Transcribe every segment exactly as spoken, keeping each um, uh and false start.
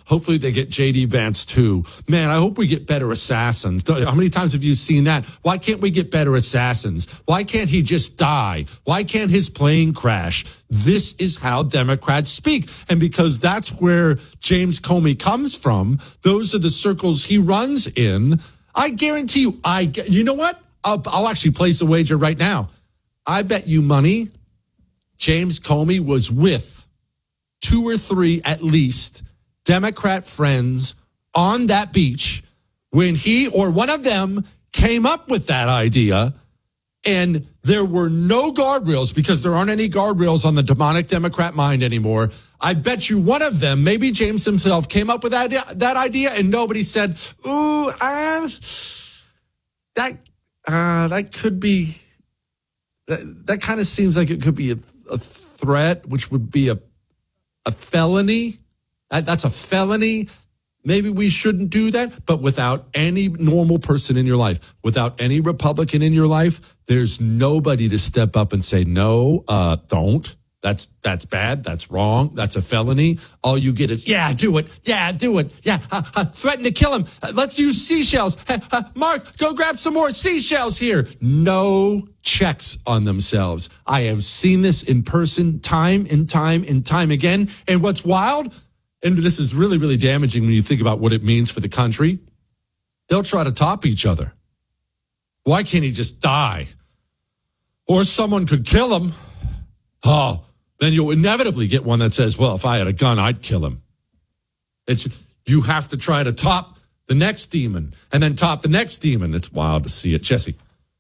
Hopefully they get J D Vance too. Man, I hope we get better assassins. How many times have you seen that? Why can't we get better assassins? Why can't he just die? Why can't his plane crash? This is how Democrats speak. And because that's where James Comey comes from, those are the circles he runs in. I guarantee you, I, you know what? I'll, I'll actually place a wager right now. I bet you money James Comey was with two or three at least Democrat friends on that beach when he or one of them came up with that idea, and there were no guardrails because there aren't any guardrails on the demonic Democrat mind anymore. I bet you one of them, maybe James himself, came up with that, that idea, and nobody said, ooh, uh, that, uh, that could be, that, that kind of seems like it could be a, a threat, which would be a, a felony. That, that's a felony. Maybe we shouldn't do that. But without any normal person in your life, without any Republican in your life, there's nobody to step up and say, no, uh, don't. That's that's bad. That's wrong. That's a felony. All you get is, yeah, do it. Yeah, do it. Yeah, uh, uh, threaten to kill him. Uh, let's use seashells. Uh, uh, Mark, go grab some more seashells here. No checks on themselves. I have seen this in person time and time and time again. And what's wild, and this is really, really damaging when you think about what it means for the country, they'll try to top each other. Why can't he just die? Or someone could kill him. Oh, then you'll inevitably get one that says, well, if I had a gun, I'd kill him. It's, you have to try to top the next demon and then top the next demon. It's wild to see it. Jesse,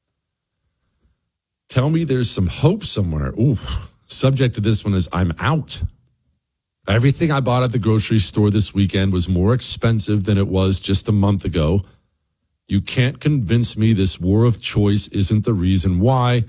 tell me there's some hope somewhere. Ooh, subject to this one is I'm out. Everything I bought at the grocery store this weekend was more expensive than it was just a month ago. You can't convince me this war of choice isn't the reason why.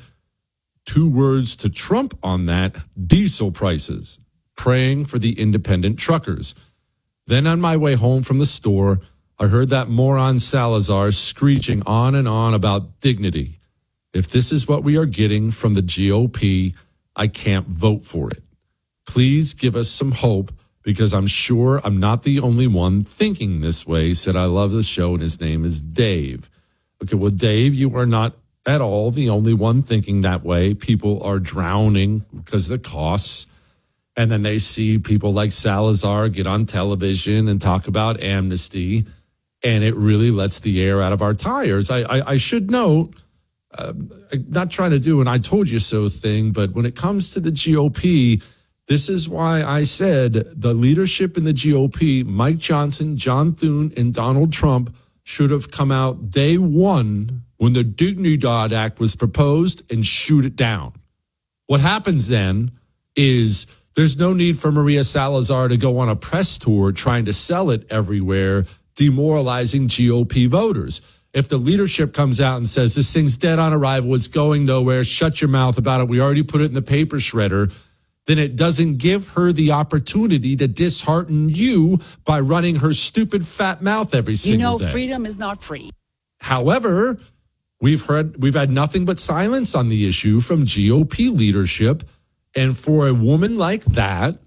Two words to Trump on that, diesel prices. Praying for the independent truckers. Then on my way home from the store, I heard that moron Salazar screeching on and on about dignity. If this is what we are getting from the G O P, I can't vote for it. Please give us some hope, because I'm sure I'm not the only one thinking this way. Said, I love the show, and his name is Dave. Okay, well, Dave, you are not at all the only one thinking that way. People are drowning because of the costs. And then they see people like Salazar get on television and talk about amnesty, and it really lets the air out of our tires. I, I, I should note, uh, not trying to do an I told you so thing, but when it comes to the G O P, this is why I said the leadership in the G O P, Mike Johnson, John Thune, and Donald Trump, should have come out day one when the Dignidad Act was proposed and shoot it down. What happens then is there's no need for Maria Salazar to go on a press tour trying to sell it everywhere, demoralizing G O P voters. If the leadership comes out and says, this thing's dead on arrival, it's going nowhere, shut your mouth about it, we already put it in the paper shredder, then it doesn't give her the opportunity to dishearten you by running her stupid fat mouth every single day. You know, freedom is not free. However, we've heard we've had nothing but silence on the issue from G O P leadership. And for a woman like that,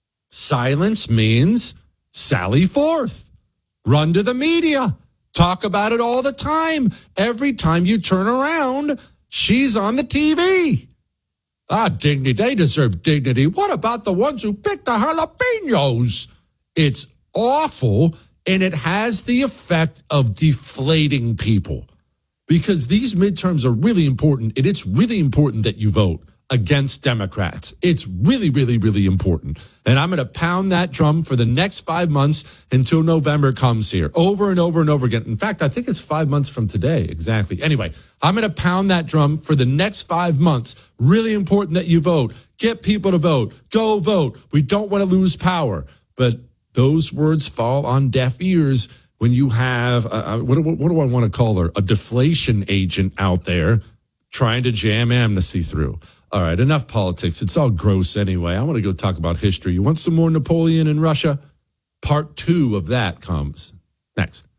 silence means sally forth, run to the media, talk about it all the time. Every time you turn around, she's on the T V. Ah, dignity. They deserve dignity. What about the ones who picked the jalapenos? It's awful, and it has the effect of deflating people, because these midterms are really important, and it's really important that you vote against Democrats. It's really, really, really important. And I'm going to pound that drum for the next five months until November comes here, over and over and over again. In fact, I think it's five months from today. Exactly. Anyway, I'm going to pound that drum for the next five months. Really important that you vote. Get people to vote. Go vote. We don't want to lose power. But those words fall on deaf ears when you have, uh, what, what, what do I want to call her? A deflation agent out there trying to jam amnesty through. All right, enough politics. It's all gross anyway. I want to go talk about history. You want some more Napoleon in Russia? Part two of that comes next.